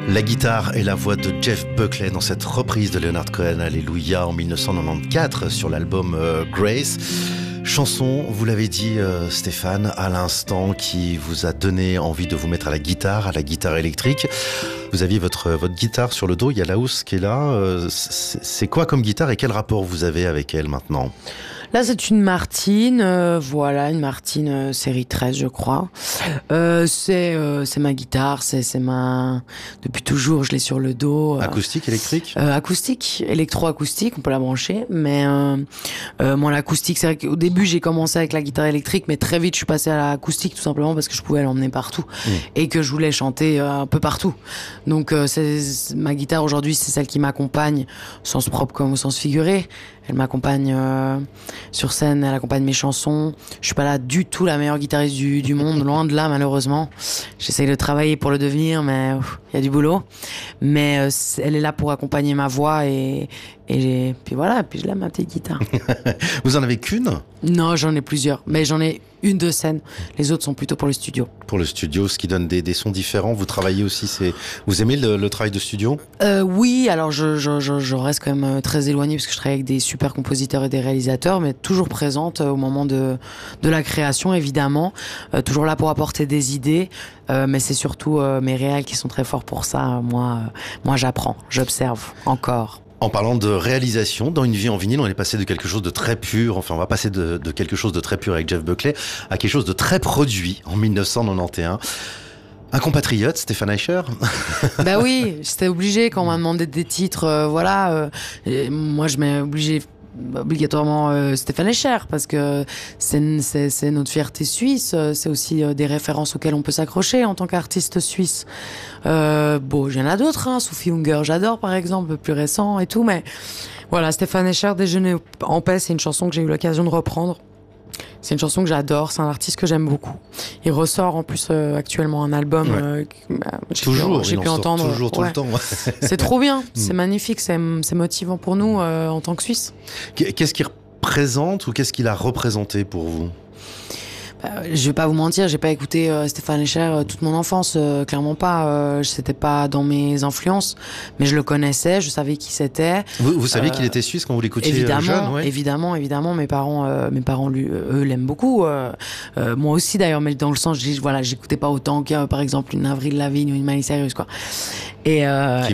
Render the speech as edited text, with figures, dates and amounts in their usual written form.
La guitare et la voix de Jeff Buckley dans cette reprise de Leonard Cohen, Alléluia, en 1994 sur l'album Grace. Chanson, vous l'avez dit Stéphane, à l'instant, qui vous a donné envie de vous mettre à la guitare électrique. Vous aviez votre guitare sur le dos, il y a la housse qui est là. C'est quoi comme guitare et quel rapport vous avez avec elle maintenant ? Là, c'est une Martine, une Martine série 13, je crois. C'est ma guitare, c'est ma... Depuis toujours, je l'ai sur le dos. Acoustique, électrique ? Acoustique, électro-acoustique, on peut la brancher. Mais moi, l'acoustique, c'est vrai qu'au début, j'ai commencé avec la guitare électrique, mais très vite, je suis passé à l'acoustique, tout simplement parce que je pouvais l'emmener partout. Et que je voulais chanter un peu partout. Donc, ma guitare, aujourd'hui, c'est celle qui m'accompagne, au sens propre comme au sens figuré. Elle m'accompagne sur scène, elle accompagne mes chansons. Je suis pas là du tout la meilleure guitariste du monde, loin de là malheureusement. J'essaye de travailler pour le devenir, mais il y a du boulot. Mais elle est là pour accompagner ma voix et puis voilà, puis je l'aime ma petite guitare. Vous en avez qu'une ? Non, j'en ai plusieurs, mais j'en ai une de scène. Les autres sont plutôt pour le studio. Pour le studio, ce qui donne des sons différents. Vous travaillez aussi, vous aimez le travail de studio ? Oui, alors je reste quand même très éloignée parce que je travaille avec des super compositeurs et des réalisateurs, mais toujours présente au moment de la création, évidemment. Toujours là pour apporter des idées, mais c'est surtout mes réals qui sont très forts pour ça. Moi j'apprends, j'observe encore. En parlant de réalisation, dans Une vie en vinyle, on est passé de quelque chose de très pur, on va passer de quelque chose de très pur avec Jeff Buckley à quelque chose de très produit en 1991. Un compatriote, Stéphane Eicher. Bah oui, j'étais obligé quand on m'a demandé des titres, moi je m'ai obligatoirement Stéphane Eicher parce que c'est notre fierté suisse, c'est aussi des références auxquelles on peut s'accrocher en tant qu'artiste suisse. Il y en a d'autres, Sophie Hunger, j'adore par exemple, plus récent et tout, mais voilà, Stéphane Eicher, Déjeuner en paix, c'est une chanson que j'ai eu l'occasion de reprendre. C'est une chanson que j'adore, c'est un artiste que j'aime beaucoup. Il ressort en plus actuellement un album j'ai pu entendre toujours tout le temps. C'est trop bien, c'est magnifique, c'est motivant pour nous en tant que Suisses. Qu'est-ce qu'il représente ou qu'est-ce qu'il a représenté pour vous ? Je vais pas vous mentir, j'ai pas écouté Stéphane Eicher toute mon enfance, clairement pas. C'était pas dans mes influences, mais je le connaissais, je savais qui c'était. Vous saviez qu'il était suisse quand vous l'écoutiez jeune, ouais. Évidemment. Mes parents eux l'aiment beaucoup. Moi aussi d'ailleurs, mais dans le sens, j'écoutais pas autant que par exemple une Avril Lavigne ou une Miley Cyrus, quoi. Et